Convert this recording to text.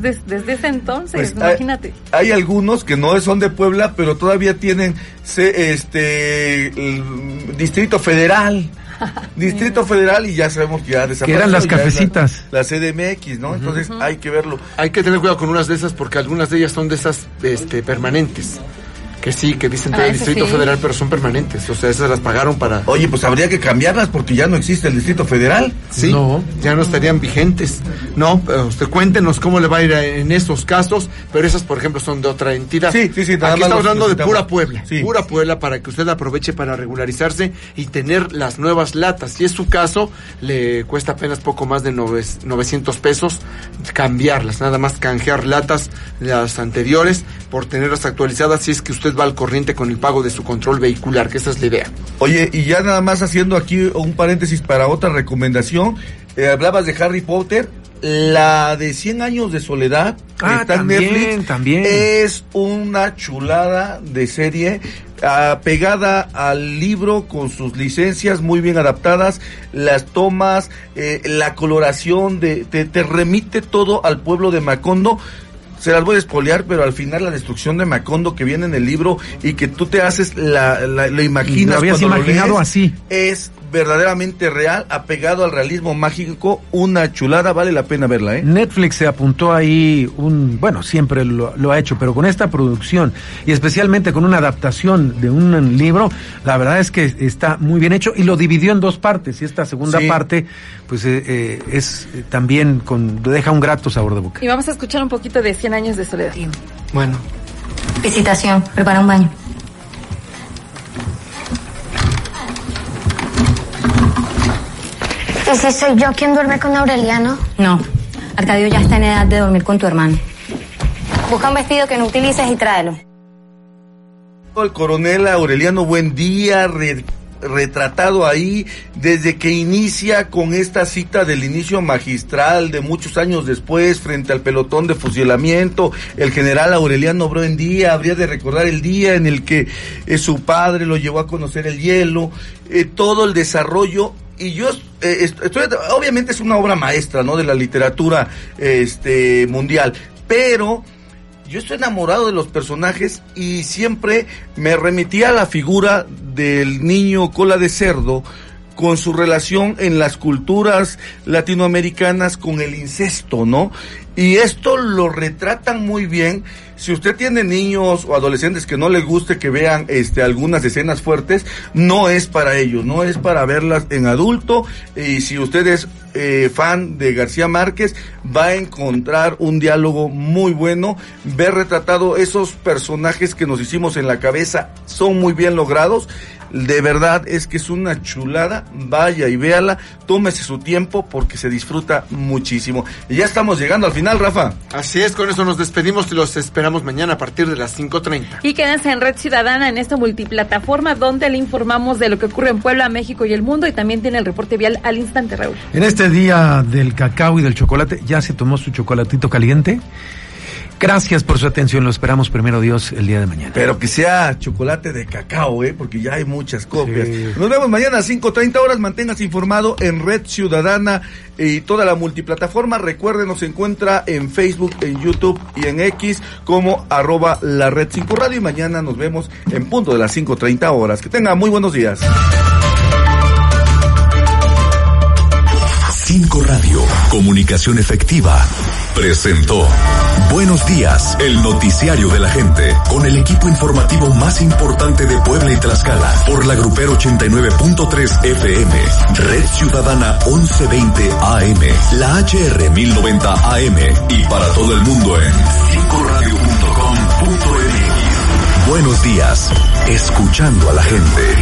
desde ese entonces, pues, imagínate. Hay algunos que no son de Puebla, pero todavía tienen el Distrito Federal. Distrito Federal, y ya sabemos que ya desapareció. Que eran las cafecitas. La CDMX, ¿no? Entonces hay que verlo. Hay que tener cuidado con unas de esas, porque algunas de ellas son de esas permanentes. Que sí, que dicen del Distrito Federal, pero son permanentes. O sea, esas las pagaron para... Oye, pues habría que cambiarlas porque ya no existe el Distrito Federal. Sí, no, ya no estarían vigentes. No, usted cuéntenos cómo le va a ir en esos casos, pero esas, por ejemplo, son de otra entidad. Sí. Aquí estamos hablando de pura Puebla. Sí. Pura Puebla, para que usted aproveche para regularizarse y tener las nuevas latas. Si es su caso, le cuesta apenas poco más de 900 pesos cambiarlas. Nada más canjear latas, las anteriores, por tenerlas actualizadas, si es que usted va al corriente con el pago de su control vehicular, que esa es la idea. Oye, y ya nada más haciendo aquí un paréntesis para otra recomendación, hablabas de Harry Potter, la de 100 años de soledad, que está en Netflix, también. Es una chulada de serie, pegada al libro con sus licencias muy bien adaptadas, las tomas, la coloración, te remite todo al pueblo de Macondo. Se las voy a espolear, pero al final la destrucción de Macondo que viene en el libro y que tú te haces, lo imaginas. Lo habías imaginado así. Es verdaderamente real, apegado al realismo mágico, una chulada, vale la pena verla, ¿eh? Netflix se apuntó ahí siempre lo ha hecho, pero con esta producción y especialmente con una adaptación de un libro, la verdad es que está muy bien hecho y lo dividió en dos partes, y esta segunda parte pues es también deja un grato sabor de boca. Y vamos a escuchar un poquito de 100 años de soledad. Bueno. Visitación, prepara un baño. ¿Y si soy yo quien duerme con Aureliano? No, Arcadio ya está en edad de dormir con tu hermano. Busca un vestido que no utilices y tráelo. El coronel Aureliano Buendía, retratado ahí desde que inicia con esta cita del inicio magistral de muchos años después frente al pelotón de fusilamiento. El general Aureliano Buendía habría de recordar el día en el que su padre lo llevó a conocer el hielo, todo el desarrollo. Y yo obviamente es una obra maestra, ¿no?, de la literatura mundial, pero yo estoy enamorado de los personajes y siempre me remitía a la figura del niño cola de cerdo con su relación en las culturas latinoamericanas con el incesto, ¿no? Y esto lo retratan muy bien. Si usted tiene niños o adolescentes que no les guste que vean algunas escenas fuertes, no es para ellos, no es para verlas en adulto. Y si usted es fan de García Márquez, va a encontrar un diálogo muy bueno. Ver retratado esos personajes que nos hicimos en la cabeza, son muy bien logrados. De verdad es que es una chulada, vaya y véala, tómese su tiempo porque se disfruta muchísimo. Y ya estamos llegando al final, Rafa. Así es, con eso nos despedimos y los esperamos mañana a partir de las 5:30. Y quédense en Red Ciudadana, en esta multiplataforma donde le informamos de lo que ocurre en Puebla, México y el mundo, y también tiene el reporte vial al instante, Raúl. En este día del cacao y del chocolate, ¿ya se tomó su chocolatito caliente? Gracias por su atención, lo esperamos primero Dios el día de mañana. Pero que sea chocolate de cacao, porque ya hay muchas copias. Sí. Nos vemos mañana a 5:30 horas, manténgase informado en Red Ciudadana y toda la multiplataforma. Recuerden, nos encuentra en Facebook, en YouTube y en X como @la Red 5 Radio, y mañana nos vemos en punto de las 5:30 horas. Que tengan muy buenos días. 5 Radio, comunicación efectiva, presentó Buenos Días, el noticiario de la gente, con el equipo informativo más importante de Puebla y Tlaxcala, por la Grupero 89.3 FM, Red Ciudadana 1120 AM, la HR 1090 AM, y para todo el mundo en 5radio.com.mx. Buenos días, escuchando a la gente.